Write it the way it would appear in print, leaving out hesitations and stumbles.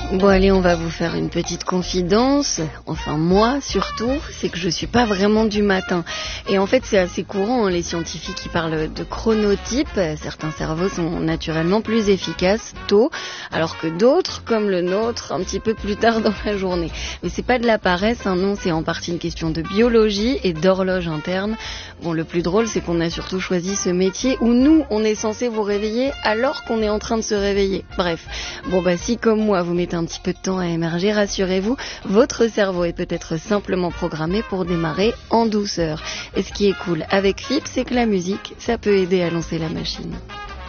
Bon allez, on va vous faire une petite confidence, enfin moi surtout, c'est que je suis pas vraiment du matin. Et en fait c'est assez courant, les scientifiques qui parlent de chronotype, certains cerveaux sont naturellement plus efficaces tôt, alors que d'autres, comme le nôtre, un petit peu plus tard dans la journée. Mais c'est pas de la paresse, non, c'est en partie une question de biologie et d'horloge interne. Bon, le plus drôle c'est qu'on a surtout choisi ce métier où nous, on est censé vous réveiller alors qu'on est en train de se réveiller. Bref, bon si comme moi vous mettez un petit peu de temps à émerger, rassurez-vous, votre cerveau est peut-être simplement programmé pour démarrer en douceur. Et ce qui est cool avec FIP, c'est que la musique, ça peut aider à lancer la machine.